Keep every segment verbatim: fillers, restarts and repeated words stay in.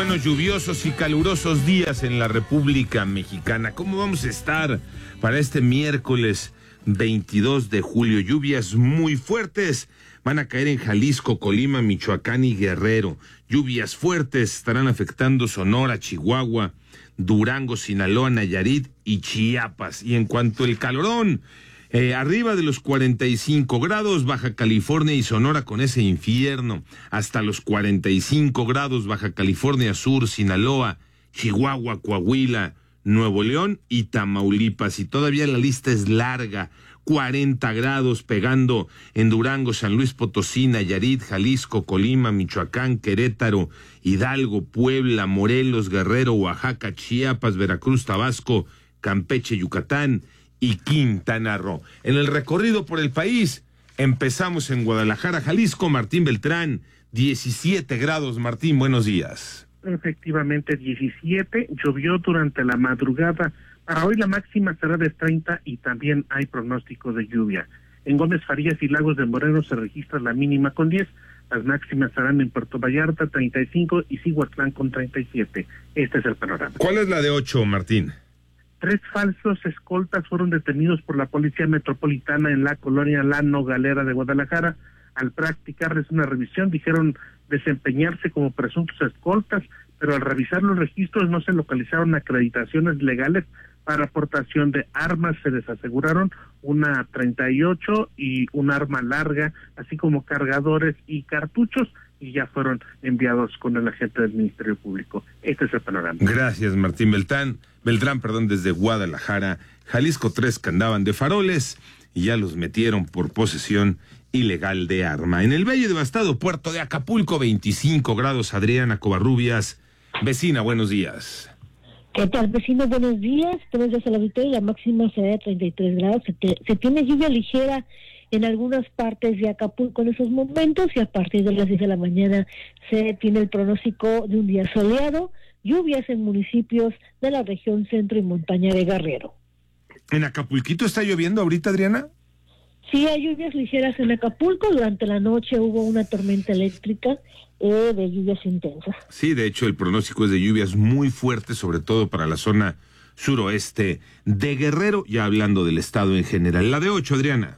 buenos, lluviosos y calurosos días en la República Mexicana. ¿Cómo vamos a estar para este miércoles veintidós de julio? Lluvias muy fuertes van a caer en Jalisco, Colima, Michoacán y Guerrero. Lluvias fuertes estarán afectando Sonora, Chihuahua, Durango, Sinaloa, Nayarit y Chiapas. Y en cuanto al calorón, Eh, arriba de los cuarenta y cinco grados, Baja California y Sonora con ese infierno, hasta los cuarenta y cinco grados, Baja California Sur, Sinaloa, Chihuahua, Coahuila, Nuevo León y Tamaulipas. Y todavía la lista es larga, cuarenta grados pegando en Durango, San Luis Potosí, Nayarit, Jalisco, Colima, Michoacán, Querétaro, Hidalgo, Puebla, Morelos, Guerrero, Oaxaca, Chiapas, Veracruz, Tabasco, Campeche, Yucatán y Quintana Roo. En el recorrido por el país, empezamos en Guadalajara, Jalisco. Martín Beltrán, diecisiete grados. Martín, buenos días. Efectivamente, diecisiete, llovió durante la madrugada. Para hoy la máxima será de treinta y también hay pronóstico de lluvia. En Gómez Farías y Lagos de Moreno se registra la mínima con diez, las máximas serán en Puerto Vallarta treinta y cinco y Cihuatlán con treinta y siete. Este es el panorama. ¿Cuál es la de ocho, Martín? Tres falsos escoltas fueron detenidos por la Policía Metropolitana en la colonia La Nogalera de Guadalajara. Al practicarles una revisión, dijeron desempeñarse como presuntos escoltas, pero al revisar los registros no se localizaron acreditaciones legales para aportación de armas. Se desaseguraron una treinta y ocho y un arma larga, así como cargadores y cartuchos, y ya fueron enviados con el agente del Ministerio Público. Este es el panorama. Gracias, Martín Beltrán. Beltrán, perdón, desde Guadalajara. Jalisco, tres que andaban de faroles y ya los metieron por posesión ilegal de arma. En el bello y devastado puerto de Acapulco, veinticinco grados. Adriana Covarrubias, vecina, buenos días. ¿Qué tal, vecino? Buenos días. Buenos días a la auditoría. La máxima será de treinta y tres grados. Se, te, se tiene lluvia ligera en algunas partes de Acapulco en esos momentos, y a partir de las diez de la mañana se tiene el pronóstico de un día soleado, lluvias en municipios de la región centro y montaña de Guerrero. ¿En Acapulquito está lloviendo ahorita, Adriana? Sí, hay lluvias ligeras en Acapulco. Durante la noche hubo una tormenta eléctrica eh, de lluvias intensas. Sí, de hecho el pronóstico es de lluvias muy fuertes, sobre todo para la zona suroeste de Guerrero, ya hablando del estado en general. La de ocho, Adriana.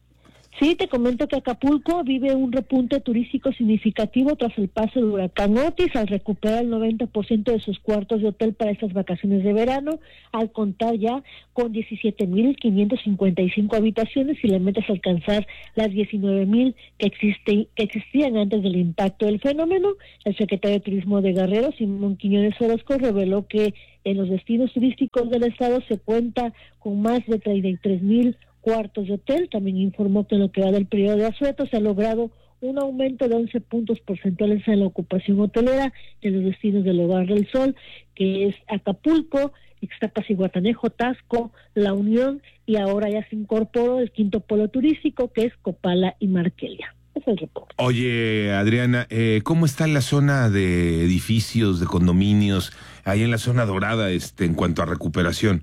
Sí, te comento que Acapulco vive un repunte turístico significativo tras el paso del huracán Otis, al recuperar el noventa por ciento de sus cuartos de hotel para estas vacaciones de verano, al contar ya con diecisiete mil quinientas cincuenta y cinco habitaciones, y le metes a alcanzar las diecinueve mil que, existe, que existían antes del impacto del fenómeno. El secretario de Turismo de Guerrero, Simón Quiñones Orozco, reveló que en los destinos turísticos del estado se cuenta con más de treinta y tres mil cuartos de hotel. También informó que en lo que va del periodo de asueto se ha logrado un aumento de once puntos porcentuales en la ocupación hotelera en los destinos del Hogar del Sol, que es Acapulco, Ixtapas y Guatanejo, Tasco, La Unión, y ahora ya se incorporó el quinto polo turístico, que es Copala y Marquelia. Es el reporte. Oye, Adriana, eh, ¿cómo está la zona de edificios, de condominios, ahí en la zona dorada, este, en cuanto a recuperación?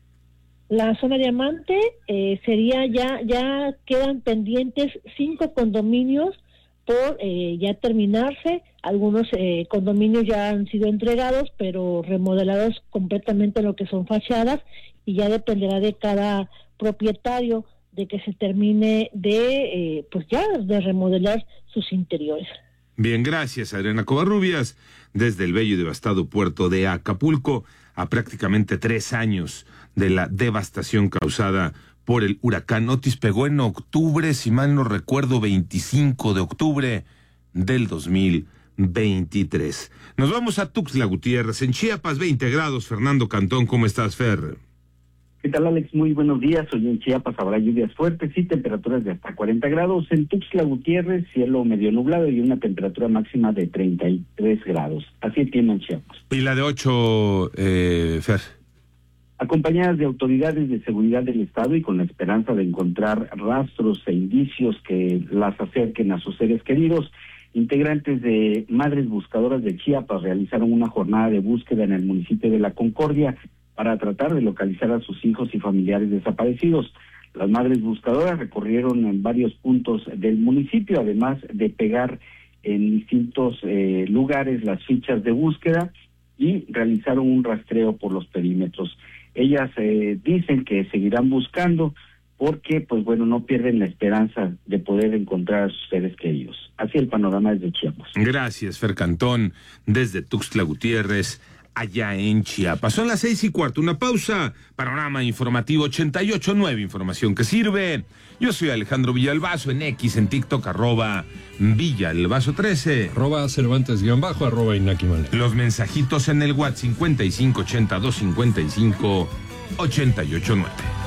La zona diamante eh, sería ya, ya quedan pendientes cinco condominios por eh, ya terminarse. Algunos eh, condominios ya han sido entregados, pero remodelados completamente en lo que son fachadas, y ya dependerá de cada propietario de que se termine de, eh, pues ya, de remodelar sus interiores. Bien, gracias, Adriana Covarrubias, desde el bello y devastado puerto de Acapulco, a prácticamente tres años de la devastación causada por el huracán Otis. Pegó en octubre, si mal no recuerdo, veinticinco de octubre del dos mil veintitrés. Nos vamos a Tuxtla Gutiérrez, en Chiapas, veinte grados. Fernando Cantón, ¿cómo estás, Fer? ¿Qué tal, Alex? Muy buenos días. Hoy en Chiapas habrá lluvias fuertes y temperaturas de hasta cuarenta grados. En Tuxtla Gutiérrez, cielo medio nublado y una temperatura máxima de treinta y tres grados. Así tiene en Chiapas. ¿Y la de ocho, eh, Fer? Acompañadas de autoridades de seguridad del Estado y con la esperanza de encontrar rastros e indicios que las acerquen a sus seres queridos, integrantes de Madres Buscadoras de Chiapas realizaron una jornada de búsqueda en el municipio de La Concordia para tratar de localizar a sus hijos y familiares desaparecidos. Las Madres Buscadoras recorrieron en varios puntos del municipio, además de pegar en distintos eh, lugares las fichas de búsqueda y realizaron un rastreo por los perímetros. Ellas eh, dicen que seguirán buscando porque, pues bueno, no pierden la esperanza de poder encontrar a sus seres queridos. Así el panorama desde Chiapas. Gracias, Fer Cantón, desde Tuxtla Gutiérrez, allá en Chiapas. Son las seis y cuarto, una pausa. Panorama informativo ochenta y ocho punto nueve, información que sirve. Yo soy Alejandro Villalbazo, en X, en TikTok, arroba Villalbazo trece. Arroba Cervantes guión bajo, arroba Inaki Manero. Los mensajitos en el WhatsApp cincuenta y cinco ochenta y dos cincuenta y cinco ochenta y ocho nueve.